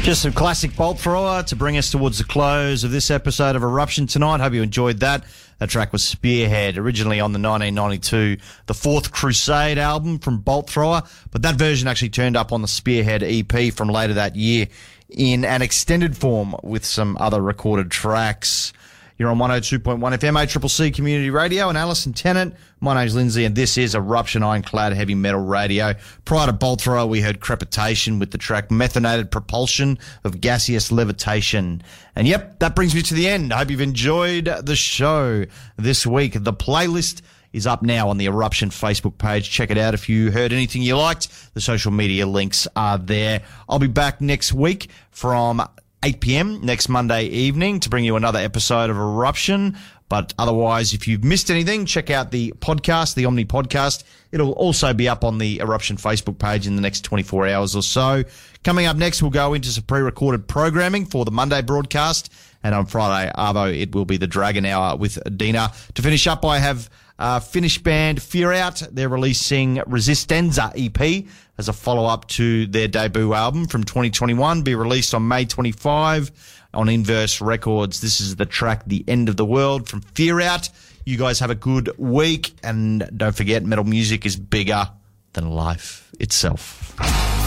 Just some classic bolt thrower to bring us towards the close of this episode of Eruption tonight. Hope you enjoyed that. That track was Spearhead, originally on the 1992 The Fourth Crusade album from Bolt Thrower, but that version actually turned up on the Spearhead EP from later that year in an extended form with some other recorded tracks. You're on 102.1 FM, ACCC Community Radio, and Alison Tennant. My name's Lindsay, and this is Eruption Ironclad Heavy Metal Radio. Prior to Bolt Thrower, we heard Crepitation with the track Methanated Propulsion of Gaseous Levitation. And yep, that brings me to the end. I hope you've enjoyed the show this week. The playlist is up now on the Eruption Facebook page. Check it out if you heard anything you liked. The social media links are there. I'll be back next week from 8 p.m. next Monday evening to bring you another episode of Eruption. But otherwise, if you've missed anything, check out the podcast, the Omni Podcast. It'll also be up on the Eruption Facebook page in the next 24 hours or so. Coming up next, we'll go into some pre-recorded programming for the Monday broadcast. And on Friday, Arvo, it will be the Dragon Hour with Dina. To finish up, I have Finnish band Fear Out. They're releasing Resistenza EP as a follow-up to their debut album from 2021, be released on May 25 on Inverse Records. This is the track The End of the World from Fear Out. You guys have a good week, and don't forget, metal music is bigger than life itself.